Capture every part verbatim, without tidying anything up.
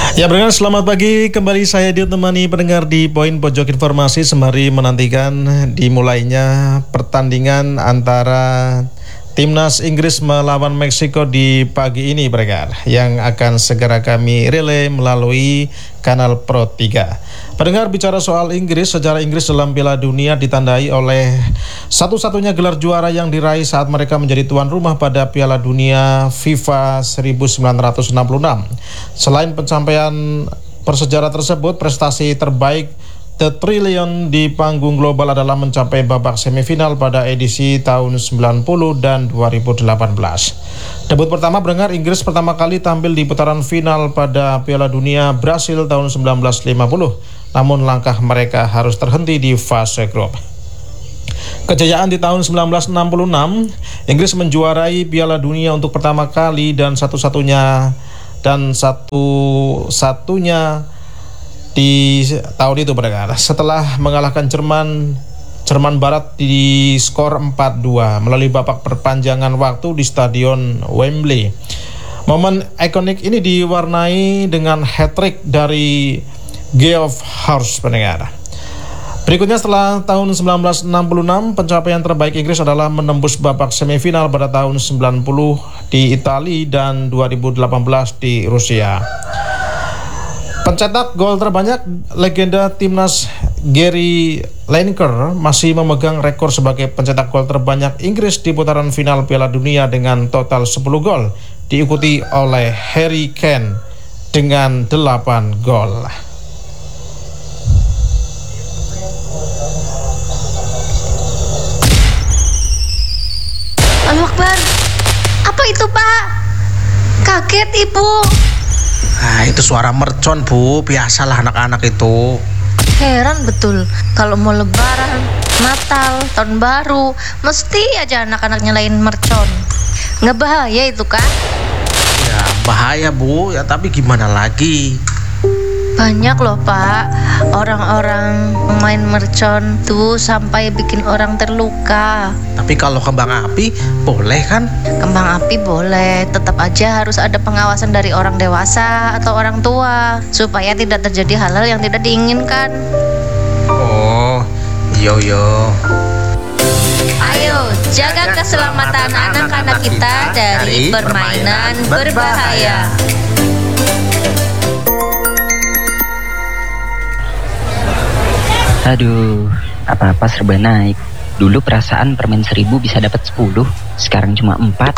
Ya, pendengar, selamat pagi. Kembali saya ditemani pendengar di Poin Pojok Informasi sembari menantikan dimulainya pertandingan antara Timnas Inggris melawan Meksiko di pagi ini, pendengar, yang akan segera kami relay melalui kanal Pro tiga. Pendengar, bicara soal Inggris, sejarah Inggris dalam Piala Dunia ditandai oleh satu-satunya gelar juara yang diraih saat mereka menjadi tuan rumah pada Piala Dunia FIFA seribu sembilan ratus enam puluh enam. Selain pencapaian bersejarah tersebut, prestasi terbaik The Trillion di panggung global adalah mencapai babak semifinal pada edisi tahun sembilan puluh dan dua ribu delapan belas. Debut pertama pendengar, Inggris pertama kali tampil di putaran final pada Piala Dunia Brasil tahun seribu sembilan ratus lima puluh. Namun langkah mereka harus terhenti di fase grup. Kejayaan di tahun seribu sembilan ratus enam puluh enam, Inggris menjuarai Piala Dunia untuk pertama kali dan satu-satunya dan satu-satunya di tahun itu, pendengar, setelah mengalahkan Jerman Jerman Barat di skor empat dua melalui babak perpanjangan waktu di Stadion Wembley. Momen ikonik ini diwarnai dengan hat-trick dari Geoff Hurst, pendengar. Berikutnya, setelah tahun seribu sembilan ratus enam puluh enam, pencapaian terbaik Inggris adalah menembus babak semifinal pada tahun sembilan puluh di Italia dan dua ribu delapan belas di Rusia. Pencetak gol terbanyak, legenda timnas Gary Lineker masih memegang rekor sebagai pencetak gol terbanyak Inggris di putaran final Piala Dunia dengan total sepuluh gol, diikuti oleh Harry Kane dengan delapan gol. Allahu Akbar. Apa itu, Pak? Kaget Ibu. Nah, itu suara mercon, Bu. Biasalah anak-anak itu. Heran betul, kalau mau lebaran, Natal, tahun baru, mesti aja anak-anak nyalain mercon. Nggak bahaya itu, kan? Ya, bahaya, Bu. Ya, tapi gimana lagi? Banyak loh, Pak, orang-orang main mercon tuh sampai bikin orang terluka. Tapi kalau kembang api, boleh kan? Kembang api boleh, tetap aja harus ada pengawasan dari orang dewasa atau orang tua, supaya tidak terjadi hal-hal yang tidak diinginkan. Oh, yo yo. Ayo, jaga keselamatan anak-anak kita dari permainan berbahaya. Aduh, apa-apa serba naik. Dulu perasaan permen seribu bisa dapat sepuluh, sekarang cuma empat.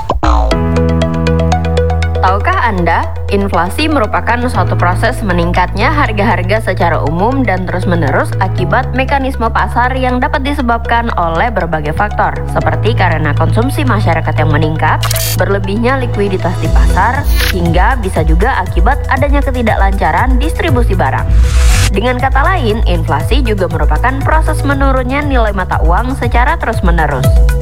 Tahukah Anda, inflasi merupakan suatu proses meningkatnya harga-harga secara umum dan terus-menerus akibat mekanisme pasar yang dapat disebabkan oleh berbagai faktor, seperti karena konsumsi masyarakat yang meningkat, berlebihnya likuiditas di pasar, hingga bisa juga akibat adanya ketidaklancaran distribusi barang. Dengan kata lain, inflasi juga merupakan proses menurunnya nilai mata uang secara terus-menerus.